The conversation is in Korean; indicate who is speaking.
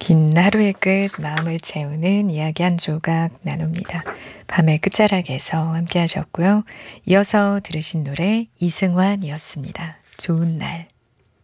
Speaker 1: 긴 하루의 끝 마음을 채우는 이야기 한 조각 나눕니다. 밤의 끝자락에서 함께 하셨고요. 이어서 들으신 노래 이승환이었습니다. 좋은 날.